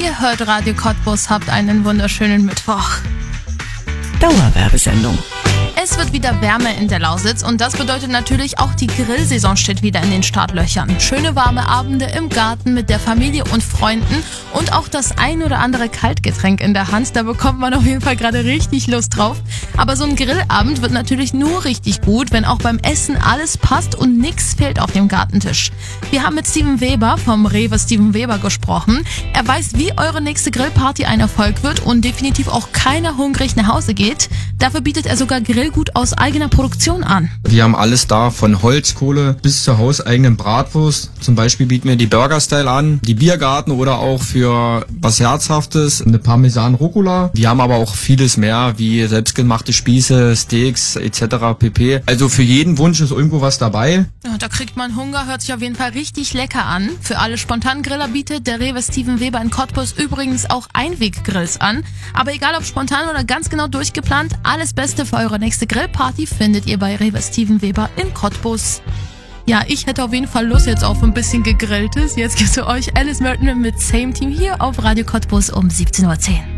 Ihr hört Radio Cottbus, habt einen wunderschönen Mittwoch. Dauerwerbesendung. Es wird wieder wärmer in der Lausitz und das bedeutet natürlich auch, die Grillsaison steht wieder in den Startlöchern. Schöne warme Abende im Garten mit der Familie und Freunden und auch das ein oder andere Kaltgetränk in der Hand. Da bekommt man auf jeden Fall gerade richtig Lust drauf. Aber so ein Grillabend wird natürlich nur richtig gut, wenn auch beim Essen alles passt und nichts fehlt auf dem Gartentisch. Wir haben mit Steven Weber vom Rewe Steven Weber gesprochen. Er weiß, wie eure nächste Grillparty ein Erfolg wird und definitiv auch keiner hungrig nach Hause geht. Dafür bietet er sogar Grillgut aus eigener Produktion an. Wir haben alles da, von Holzkohle bis zur hauseigenen Bratwurst. Zum Beispiel bieten wir die Burger-Style an, die Biergarten oder auch für was Herzhaftes, eine Parmesan-Rucola. Wir haben aber auch vieles mehr, wie selbstgemachte Spieße, Steaks etc. pp. Also für jeden Wunsch ist irgendwo was dabei. Ja, da kriegt man Hunger, hört sich auf jeden Fall richtig lecker an. Für alle spontanen Griller bietet der Rewe Steven Weber in Cottbus übrigens auch Einweggrills an. Aber egal ob spontan oder ganz genau durchgeplant, alles Beste für eure nächste Grillparty findet ihr bei Rewe Steven Weber in Cottbus. Ja, ich hätte auf jeden Fall Lust jetzt auf ein bisschen Gegrilltes. Jetzt gibt's für euch Alice Merton mit Same Team hier auf Radio Cottbus um 17:10 Uhr.